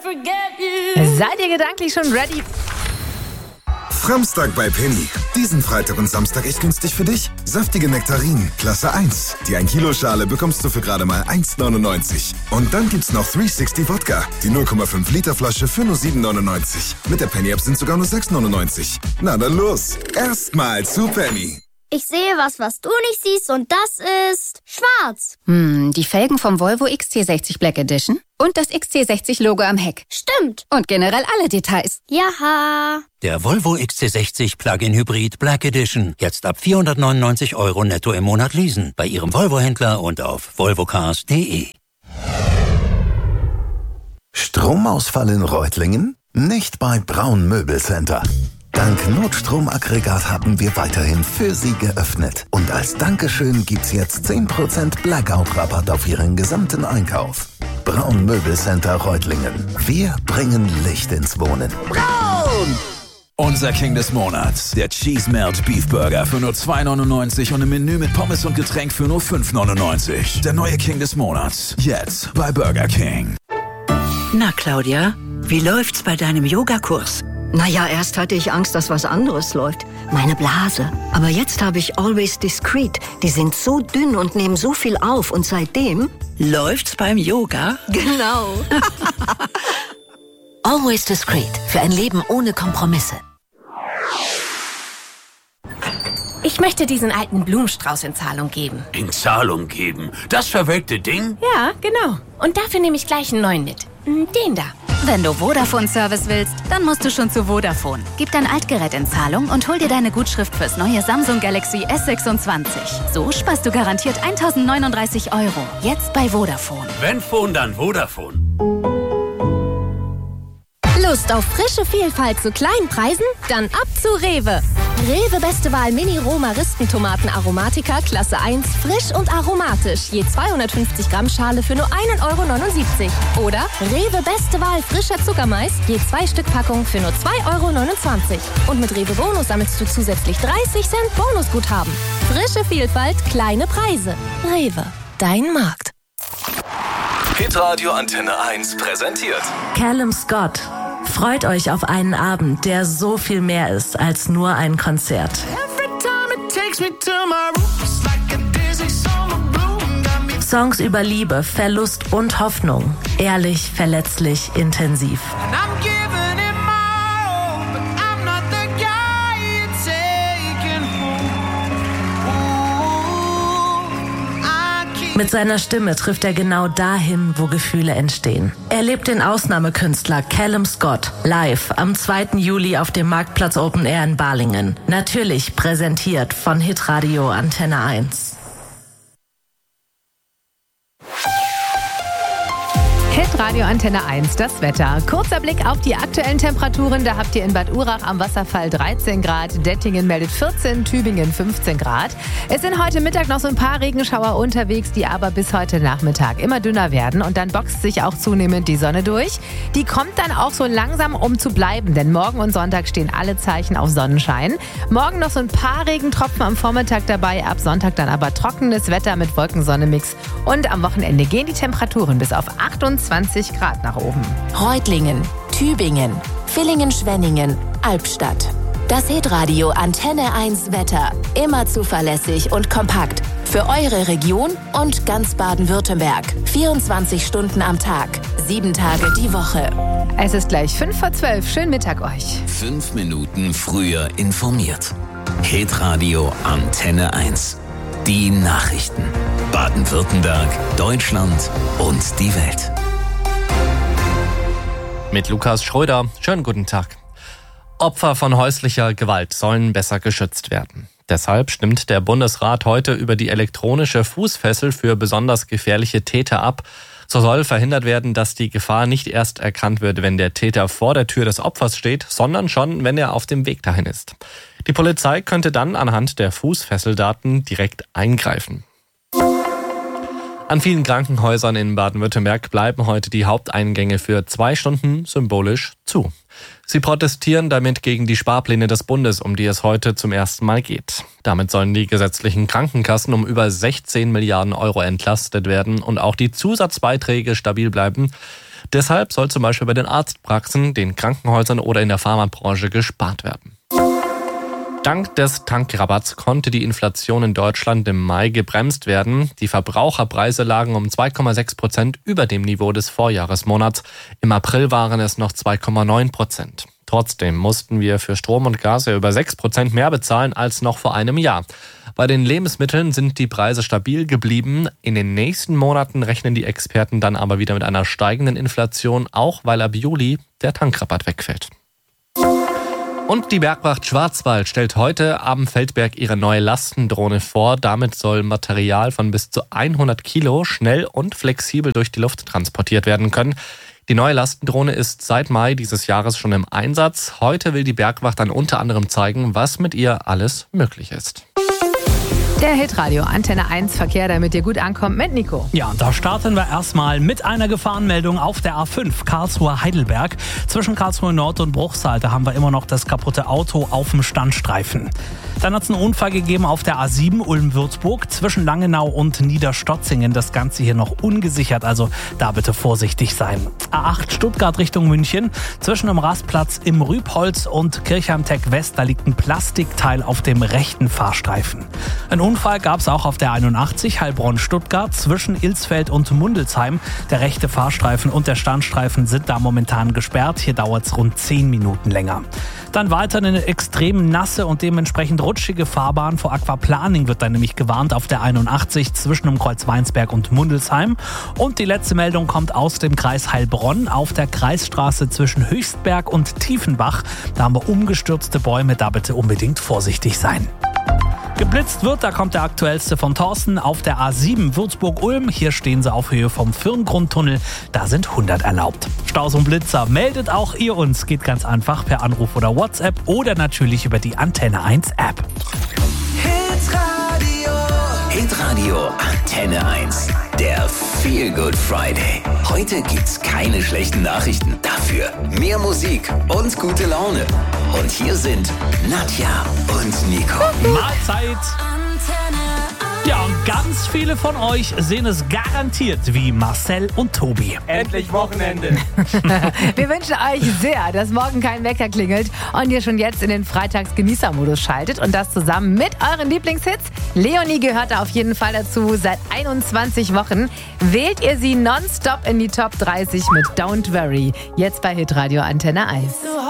Seid ihr gedanklich schon ready? Framstag bei Penny. Diesen Freitag und Samstag echt günstig für dich. Saftige Nektarinen, Klasse 1. Die 1 Kilo Schale bekommst du für gerade mal 1,99. Und dann gibt's noch 360 Wodka. Die 0,5 Liter Flasche für nur 7,99. Mit der Penny App sind sogar nur 6,99. Na dann los. Erstmal zu Penny. Ich sehe was du nicht siehst und das ist schwarz. Die Felgen vom Volvo XC60 Black Edition und das XC60-Logo am Heck. Stimmt. Und generell alle Details. Jaha. Der Volvo XC60 Plug-in Hybrid Black Edition. Jetzt ab 499 € netto im Monat leasen. Bei Ihrem Volvo-Händler und auf volvocars.de. Stromausfall in Reutlingen? Nicht bei Braun Möbelcenter. Dank Notstromaggregat haben wir weiterhin für Sie geöffnet. Und als Dankeschön gibt's jetzt 10% Blackout-Rabatt auf Ihren gesamten Einkauf. Braun Möbelcenter Reutlingen. Wir bringen Licht ins Wohnen. Braun! Unser King des Monats, der Cheese Melt Beef Burger für nur 2,99 und im Menü mit Pommes und Getränk für nur 5,99. Der neue King des Monats, jetzt bei Burger King. Na Claudia, wie läuft's bei deinem Yogakurs? Naja, erst hatte ich Angst, dass was anderes läuft. Meine Blase. Aber jetzt habe ich Always Discreet. Die sind so dünn und nehmen so viel auf. Und seitdem... Läuft's beim Yoga? Genau. Always Discreet. Für ein Leben ohne Kompromisse. Ich möchte diesen alten Blumenstrauß in Zahlung geben. In Zahlung geben? Das verwelkte Ding? Ja, genau. Und dafür nehme ich gleich einen neuen mit. Den da. Wenn du Vodafone-Service willst, dann musst du schon zu Vodafone. Gib dein Altgerät in Zahlung und hol dir deine Gutschrift fürs neue Samsung Galaxy S26. So sparst du garantiert 1.039 €. Jetzt bei Vodafone. Wenn Phone, dann Vodafone. Lust auf frische Vielfalt zu kleinen Preisen? Dann ab zu Rewe. Rewe Beste Wahl Mini-Roma-Ristentomaten Aromatica Klasse 1, frisch und aromatisch. Je 250 Gramm Schale für nur 1,79 €. Oder Rewe Beste Wahl frischer Zuckermais, je 2 Stück Packung für nur 2,29 €. Und mit Rewe Bonus sammelst du zusätzlich 30 Cent Bonusguthaben. Frische Vielfalt, kleine Preise. Rewe, dein Markt. Hitradio Antenne 1 präsentiert Callum Scott. Freut euch auf einen Abend, der so viel mehr ist als nur ein Konzert. Songs über Liebe, Verlust und Hoffnung. Ehrlich, verletzlich, intensiv. Mit seiner Stimme trifft er genau dahin, wo Gefühle entstehen. Erlebt den Ausnahmekünstler Callum Scott live am 2. Juli auf dem Marktplatz Open Air in Balingen. Natürlich präsentiert von Hitradio Antenne 1. Hitradio Antenne 1, das Wetter. Kurzer Blick auf die aktuellen Temperaturen. Da habt ihr in Bad Urach am Wasserfall 13 Grad, Dettingen meldet 14, Tübingen 15 Grad. Es sind heute Mittag noch so ein paar Regenschauer unterwegs, die aber bis heute Nachmittag immer dünner werden. Und dann boxt sich auch zunehmend die Sonne durch. Die kommt dann auch so langsam, um zu bleiben, denn morgen und Sonntag stehen alle Zeichen auf Sonnenschein. Morgen noch so ein paar Regentropfen am Vormittag dabei, ab Sonntag dann aber trockenes Wetter mit Wolken-Sonne-Mix. Und am Wochenende gehen die Temperaturen bis auf 28 Grad nach oben. Reutlingen, Tübingen, Villingen-Schwenningen, Albstadt. Das Hitradio Antenne 1 Wetter. Immer zuverlässig und kompakt. Für eure Region und ganz Baden-Württemberg. 24 Stunden am Tag, 7 Tage die Woche. Es ist gleich 11:55. Schönen Mittag euch. 5 Minuten früher informiert. Hitradio Antenne 1. Die Nachrichten. Baden-Württemberg, Deutschland und die Welt. Mit Lukas Schröder. Schönen guten Tag. Opfer von häuslicher Gewalt sollen besser geschützt werden. Deshalb stimmt der Bundesrat heute über die elektronische Fußfessel für besonders gefährliche Täter ab. So soll verhindert werden, dass die Gefahr nicht erst erkannt wird, wenn der Täter vor der Tür des Opfers steht, sondern schon, wenn er auf dem Weg dahin ist. Die Polizei könnte dann anhand der Fußfesseldaten direkt eingreifen. An vielen Krankenhäusern in Baden-Württemberg bleiben heute die Haupteingänge für 2 Stunden symbolisch zu. Sie protestieren damit gegen die Sparpläne des Bundes, um die es heute zum ersten Mal geht. Damit sollen die gesetzlichen Krankenkassen um über 16 Milliarden € entlastet werden und auch die Zusatzbeiträge stabil bleiben. Deshalb soll zum Beispiel bei den Arztpraxen, den Krankenhäusern oder in der Pharmabranche gespart werden. Dank des Tankrabatts konnte die Inflation in Deutschland im Mai gebremst werden. Die Verbraucherpreise lagen um 2,6% über dem Niveau des Vorjahresmonats. Im April waren es noch 2,9%. Trotzdem mussten wir für Strom und Gas ja über 6% mehr bezahlen als noch vor einem Jahr. Bei den Lebensmitteln sind die Preise stabil geblieben. In den nächsten Monaten rechnen die Experten dann aber wieder mit einer steigenden Inflation, auch weil ab Juli der Tankrabatt wegfällt. Und die Bergwacht Schwarzwald stellt heute am Feldberg ihre neue Lastendrohne vor. Damit soll Material von bis zu 100 Kilo schnell und flexibel durch die Luft transportiert werden können. Die neue Lastendrohne ist seit Mai dieses Jahres schon im Einsatz. Heute will die Bergwacht dann unter anderem zeigen, was mit ihr alles möglich ist. Der Hitradio Antenne 1 Verkehr, damit ihr gut ankommt, mit Nico. Ja, da starten wir erstmal mit einer Gefahrenmeldung auf der A5 Karlsruhe-Heidelberg. Zwischen Karlsruhe Nord und Bruchsal, da haben wir immer noch das kaputte Auto auf dem Standstreifen. Dann hat es einen Unfall gegeben auf der A7 Ulm-Würzburg zwischen Langenau und Niederstotzingen. Das Ganze hier noch ungesichert, also da bitte vorsichtig sein. A8 Stuttgart Richtung München zwischen dem Rastplatz im Rübholz und Kirchheim-Tech West, da liegt ein Plastikteil auf dem rechten Fahrstreifen. Ein Unfall gab es auch auf der 81 Heilbronn-Stuttgart zwischen Ilsfeld und Mundelsheim. Der rechte Fahrstreifen und der Standstreifen sind da momentan gesperrt. Hier dauert es rund 10 Minuten länger. Dann weiter eine extrem nasse und dementsprechend rutschige Fahrbahn. Vor Aquaplaning wird dann nämlich gewarnt auf der 81 zwischen dem Kreuz Weinsberg und Mundelsheim. Und die letzte Meldung kommt aus dem Kreis Heilbronn auf der Kreisstraße zwischen Höchstberg und Tiefenbach. Da haben wir umgestürzte Bäume, da bitte unbedingt vorsichtig sein. Geblitzt wird, da kommt der aktuellste von Thorsten auf der A7 Würzburg-Ulm. Hier stehen sie auf Höhe vom Firngrundtunnel. Da sind 100 erlaubt. Staus und Blitzer, meldet auch ihr uns. Geht ganz einfach per Anruf oder WhatsApp oder natürlich über die Antenne 1 App. Hitradio Antenne 1. Der Feel Good Friday. Heute gibt's keine schlechten Nachrichten. Dafür mehr Musik und gute Laune. Und hier sind Nadja und Nico. Mahlzeit! Ja, und ganz viele von euch sehen es garantiert wie Marcel und Tobi. Endlich Wochenende. Wir wünschen euch sehr, dass morgen kein Wecker klingelt und ihr schon jetzt in den Freitags-Genießer-Modus schaltet und das zusammen mit euren Lieblingshits. Leonie gehört da auf jeden Fall dazu. Seit 21 Wochen wählt ihr sie nonstop in die Top 30 mit Don't Worry. Jetzt bei Hitradio Antenne 1.